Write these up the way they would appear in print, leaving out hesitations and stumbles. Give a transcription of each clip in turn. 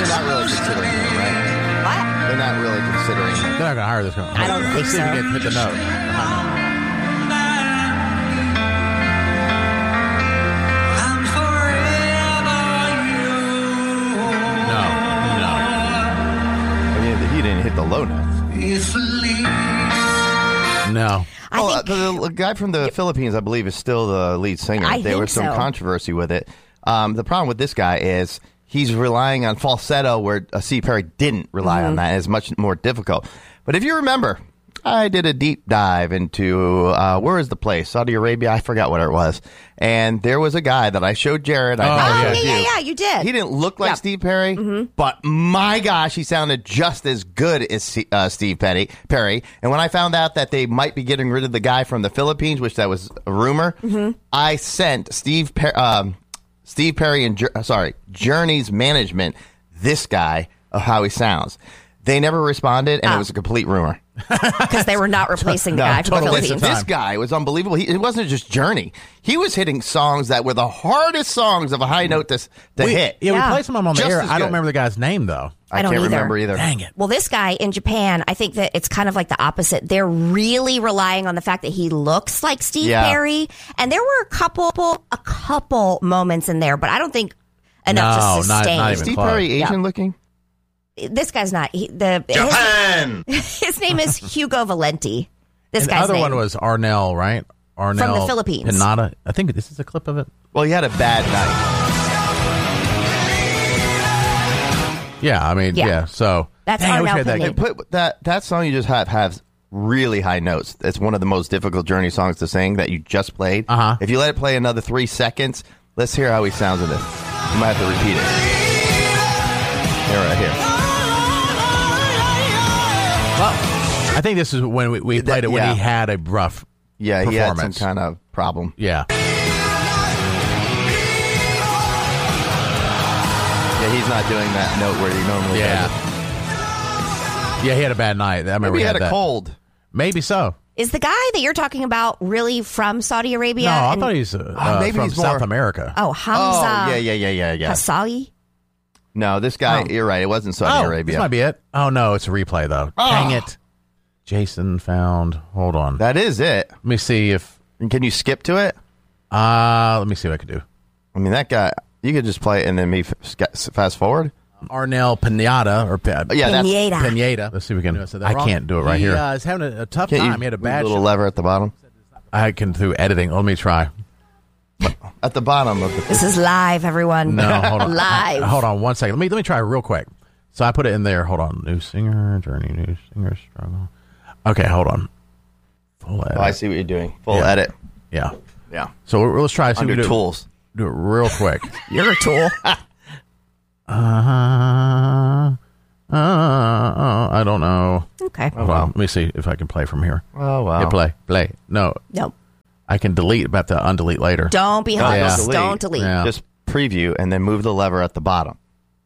they're not really considering him, right? What? They're not really considering him. They're not going to hire this guy. I don't think Let's see if so. we can hit the note. I mean, he didn't hit the low note. No. The guy from the Philippines, I believe, is still the lead singer. I there think was some so. controversy with it. The problem with this guy is he's relying on falsetto where Steve Perry didn't rely on that. It's much more difficult. But if you remember, I did a deep dive into, where is the place? Saudi Arabia? I forgot what it was. And there was a guy that I showed Jared. Yeah, you did. He didn't look like Steve Perry, but my gosh, he sounded just as good as Steve Perry. And when I found out that they might be getting rid of the guy from the Philippines, which that was a rumor, I sent Steve Perry and Journey's management this guy of how he sounds. They never responded, and it was a complete rumor. Because they were not replacing the guy from the Totally. Philippines. This guy was unbelievable. It wasn't just Journey. He was hitting songs that were the hardest songs of a high note to hit. Yeah, we played some of them on the Just air. as I don't good. remember the guy's name, though. I don't can't either. remember either. Dang it. Well, this guy in Japan, I think that it's kind of like the opposite. They're really relying on the fact that he looks like Steve Perry. And there were a couple moments in there, but I don't think enough to sustain. not even Steve close. Perry Asian looking? This guy's not. Japan! His name is Hugo Valenti. This And the guy's other name. one was Arnel, right? Arnel From the Philippines. Pinata. I think this is a clip of it. Well, he had a bad night. Yeah, I mean, Yeah. So That's Dang, I wish Arnel I had that Pinata. clip. Put that song you just have has really high notes. It's one of the most difficult Journey songs to sing that you just played. Uh-huh. If you let it play another 3 seconds, let's hear how he sounds in this. You might have to repeat it. Here, right here. Well, I think this is when we played it when he had a rough Yeah, he had some performance. kind of problem. Yeah. Yeah, he's not doing that note where he normally does it. Yeah, he had a bad night. I remember Maybe he had a that. cold. Maybe so. Is the guy that you're talking about really from Saudi Arabia? No, I And- thought he's maybe from he's more- South America. Oh, Hamza. Oh, yeah. Hasawi? No, this guy, you're right. It wasn't Saudi Arabia. This might be it. Oh, no, it's a replay, though. Oh. Dang it. Jason found. Hold on. That is it. Let me see if. And can you skip to it? Let me see what I can do. I mean, that guy, you could just play it and then fast forward. Arnel Pinata or Yeah, that's Pineda. Let's see if we can. I can't do it right here. He's having a tough Can't you time. He had a move bad the little show. lever at the bottom. I can through editing. Let me try. At the bottom of the. This is live, everyone. No, hold on. Live. Hold on 1 second. Let me try real quick. So I put it in there. Hold on. New singer, Journey, new singer, struggle. Okay, hold on. Full edit. Oh, I see what you're doing. Full edit. Yeah. Yeah. So let's try. See if we Under can tools. Do it real quick. You're a tool. I don't know. Okay. Hold on. Let me see if I can play from here. Oh, wow. Yeah, play. No. No. I can delete, but to undelete later. Don't be heartless. Don't delete. Yeah. Just preview and then move the lever at the bottom.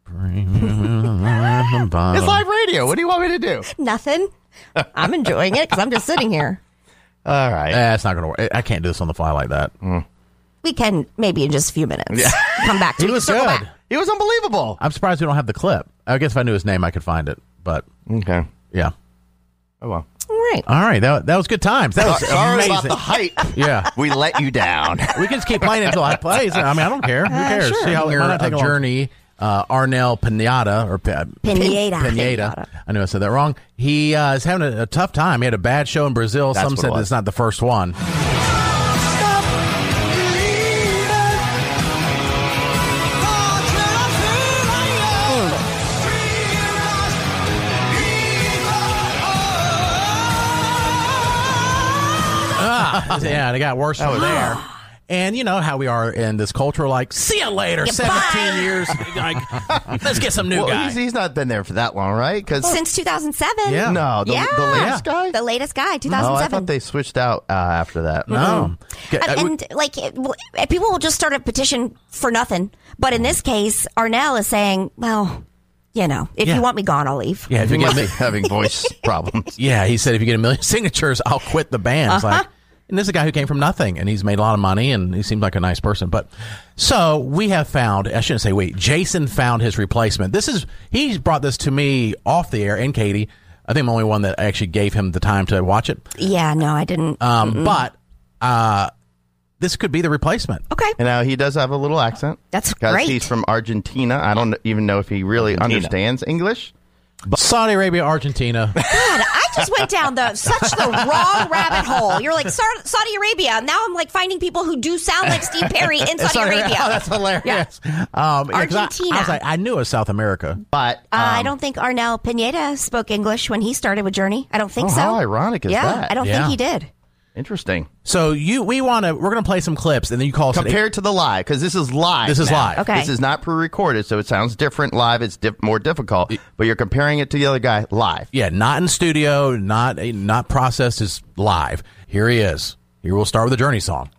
It's It's live radio. What do you want me to do? Nothing. I'm enjoying it because I'm just sitting here. All right. It's not going to work. I can't do this on the fly like that. We can maybe in just a few minutes come back to He it. was Circle good. back. It was unbelievable. I'm surprised we don't have the clip. I guess if I knew his name, I could find it. But Okay. yeah. Oh, well. All right. All right. That was good times. That was Sorry amazing. about the hype. Yeah. We let you down. We can just keep playing until I play. I mean, I don't care. Who cares? Sure. See how Why not take a long- Journey, Arnel Pinata, or Pineda. I knew I said that wrong. He is having a tough time. He had a bad show in Brazil. That's Some what said it was. it's not the first one. Yeah, and it got worse from there. And you know how we are in this culture, like, see you later, Goodbye. 17 years. Like, let's get some new Well, guys. he's not been there for that long, right? Because Since 2007. Yeah. no, the latest guy. The latest guy, No, 2007. I thought they switched out after that. No. And like people will just start a petition for nothing. But in this case, Arnel is saying, well, you know, if Yeah. you want me gone, I'll leave. Yeah, if He you must get be having voice problems. yeah, he said if you get 1 million signatures, I'll quit the band. It's like, And this is a guy who came from nothing, and he's made a lot of money, and he seemed like a nice person. But so we have found, I shouldn't say we, Jason found his replacement. He's brought this to me off the air, and Katie. I think I'm the only one that actually gave him the time to watch it. Yeah, no, I didn't. But this could be the replacement. Okay. And now he does have a little accent. That's because great. he's from Argentina. I don't even know if he really understands English. Saudi Arabia, Argentina. God, I just went down such the wrong rabbit hole. You're like Saudi Arabia. Now I'm like finding people who do sound like Steve Perry in Saudi Arabia. Oh, that's hilarious. Yeah. Argentina. I was like, I knew it was South America, but I don't think Arnel Pineda spoke English when he started with Journey. I don't think so. How ironic is that? I don't think he did. Interesting. So we're gonna play some clips, and then you call us compared to the live, because this is live. This is live. Okay. This is not pre-recorded, so it sounds different live. It's more difficult, but you're comparing it to the other guy live. Yeah, not in studio, not processed, is live. Here he is. Here we'll start with the Journey song.